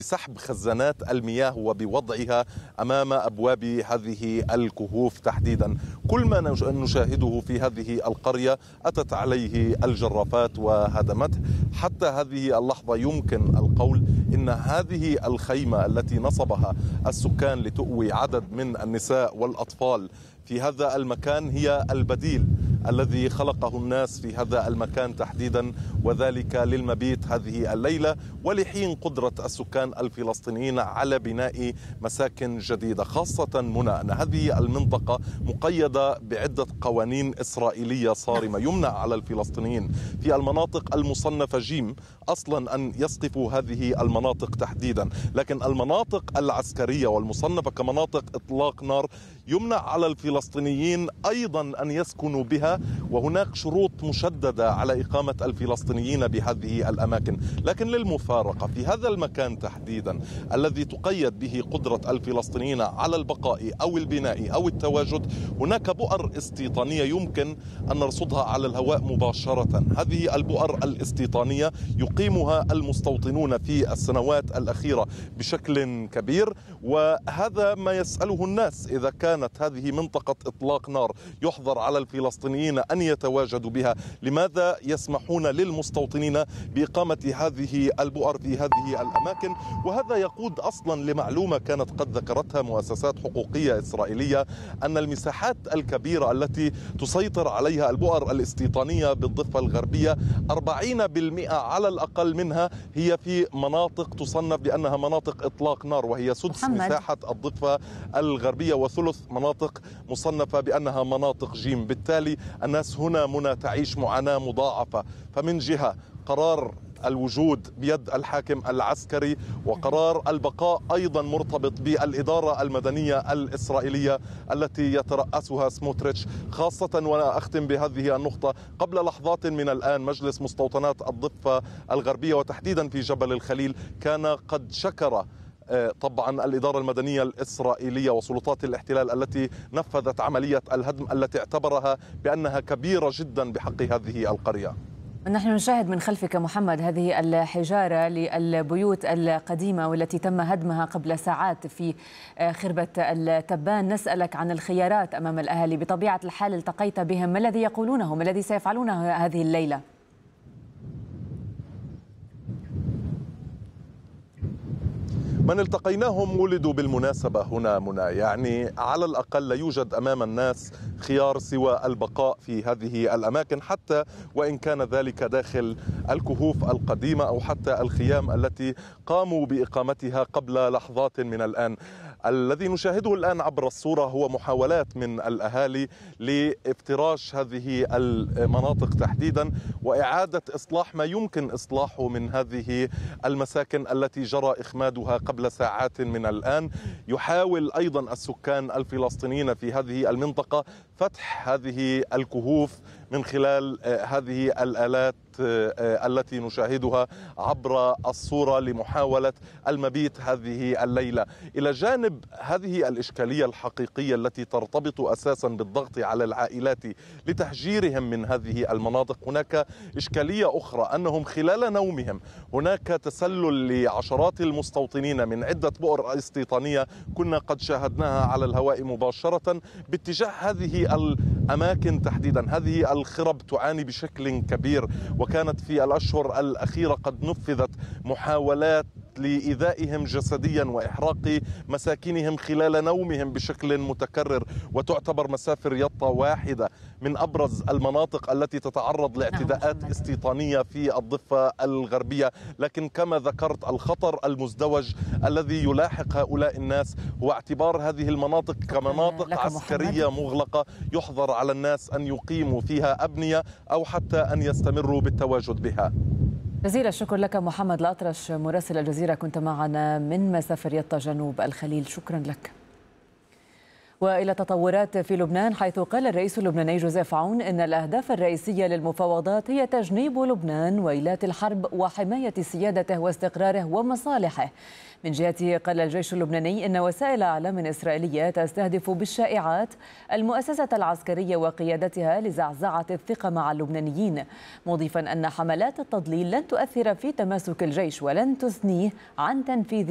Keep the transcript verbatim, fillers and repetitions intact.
بسحب خزانات المياه وبوضعها أمام أبواب هذه الكهوف تحديدا. كل ما نشاهده في هذه القرية أتت عليه الجرافات وهدمته. حتى هذه اللحظة يمكن القول إن هذه الخيمة التي نصبها السكان لتؤوي عدد من النساء والأطفال في هذا المكان هي البديل الذي خلقه الناس في هذا المكان تحديدا، وذلك للمبيت هذه الليلة ولحين قدرة السكان الفلسطينيين على بناء مساكن جديدة. خاصة منى أن هذه المنطقة مقيدة بعدة قوانين إسرائيلية صارمة يمنع على الفلسطينيين في المناطق المصنفة جيم أصلا أن يسقفوا هذه المناطق تحديدا، لكن المناطق العسكرية والمصنفة كمناطق إطلاق نار يمنع على الفلسطينيين أيضا أن يسكنوا بها، وهناك شروط مشددة على إقامة الفلسطينيين بهذه الأماكن. لكن للمفارقة في هذا المكان تحديدا الذي تقيد به قدرة الفلسطينيين على البقاء أو البناء أو التواجد، هناك بؤر استيطانية يمكن أن نرصدها على الهواء مباشرة. هذه البؤر الاستيطانية يقيمها المستوطنون في السنوات الأخيرة بشكل كبير، وهذا ما يسأله الناس: إذا كانت هذه منطقة إطلاق نار يحظر على الفلسطينيين أن يتواجدوا بها، لماذا يسمحون للمستوطنين بإقامة هذه البؤر في هذه الأماكن؟ وهذا يقود أصلا لمعلومة كانت قد ذكرتها مؤسسات حقوقية إسرائيلية، أن المساحات الكبيرة التي تسيطر عليها البؤر الاستيطانية بالضفة الغربية أربعين بالمئة على الأقل منها هي في مناطق تصنف بأنها مناطق إطلاق نار، وهي سدس محمد. مساحة الضفة الغربية وثلث مناطق مصنفة بأنها مناطق جيم. بالتالي الناس هنا منى تعيش معاناة مضاعفة. فمن جهة قرار الوجود بيد الحاكم العسكري، وقرار البقاء أيضا مرتبط بالإدارة المدنية الإسرائيلية التي يترأسها سموتريتش. خاصة وأنا أختم بهذه النقطة: قبل لحظات من الآن مجلس مستوطنات الضفة الغربية وتحديدا في جبل الخليل كان قد شكر طبعا الإدارة المدنية الإسرائيلية وسلطات الاحتلال التي نفذت عملية الهدم التي اعتبرها بأنها كبيرة جدا بحق هذه القرية. نحن نشاهد من خلفك محمد هذه الحجارة للبيوت القديمة والتي تم هدمها قبل ساعات في خربة التبان. نسألك عن الخيارات أمام الأهالي. بطبيعة الحال التقيت بهم، ما الذي يقولونه، ما الذي سيفعلونه هذه الليلة؟ من التقيناهم ولدوا بالمناسبة هنا منى، يعني على الأقل لا يوجد أمام الناس خيار سوى البقاء في هذه الأماكن، حتى وإن كان ذلك داخل الكهوف القديمة أو حتى الخيام التي قاموا بإقامتها قبل لحظات من الآن. الذي نشاهده الآن عبر الصورة هو محاولات من الأهالي لافتراش هذه المناطق تحديدا وإعادة إصلاح ما يمكن إصلاحه من هذه المساكن التي جرى إخمادها قبل ساعات من الآن. يحاول أيضا السكان الفلسطينيين في هذه المنطقة فتح هذه الكهوف من خلال هذه الآلات التي نشاهدها عبر الصورة لمحاولة المبيت هذه الليلة. إلى جانب هذه الإشكالية الحقيقية التي ترتبط أساسا بالضغط على العائلات لتهجيرهم من هذه المناطق، هناك إشكالية أخرى أنهم خلال نومهم هناك تسلل لعشرات المستوطنين من عدة بؤر استيطانية كنا قد شاهدناها على الهواء مباشرة باتجاه هذه الأماكن تحديدا. هذه الخرب تعاني بشكل كبير، وكانت في الأشهر الأخيرة قد نفذت محاولات لإيذائهم جسديا وإحراق مساكنهم خلال نومهم بشكل متكرر، وتعتبر مسافر يطا واحدة من أبرز المناطق التي تتعرض لاعتداءات استيطانية في الضفة الغربية. لكن كما ذكرت الخطر المزدوج الذي يلاحق هؤلاء الناس هو اعتبار هذه المناطق كمناطق عسكرية مغلقة يحظر على الناس أن يقيموا فيها أبنية أو حتى أن يستمروا بالتواجد بها. جزيل الشكر لك محمد الأطرش مراسل الجزيرة، كنت معنا من مسافر يطا جنوب الخليل، شكرا لك. وإلى تطورات في لبنان، حيث قال الرئيس اللبناني جوزيف عون إن الأهداف الرئيسية للمفاوضات هي تجنيب لبنان ويلات الحرب وحماية سيادته واستقراره ومصالحه. من جهته قال الجيش اللبناني إن وسائل أعلام إسرائيلية تستهدف بالشائعات المؤسسة العسكرية وقيادتها لزعزعة الثقة مع اللبنانيين، مضيفا أن حملات التضليل لن تؤثر في تماسك الجيش ولن تثنيه عن تنفيذ